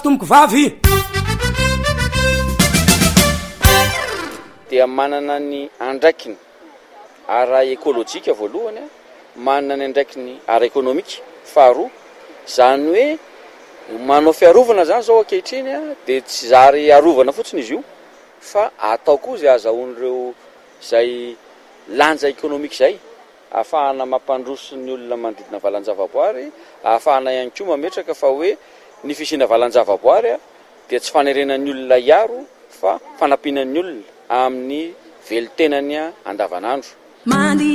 tomoko vavy dia manana ny andraikiny ara ekôlôjika voalohany, manana ny andraikiny ara ekonomika faharoa, zany hoe manao fiarovana zany zao ankehitriny dia tsy zary arovana fotsiny izy io fa atao koa zay azahoan'ireo zay lanja ekonomika zay, ahafahana mampandroso ny olona manodidina valan-javaboary, ahafahana ihany koa mametraka fa hoe ny fisiana valan-javaboary dia tsy fanerenan'ny olona iaro fa fanampianan'ny olona amin'ny velitenany andavanandro.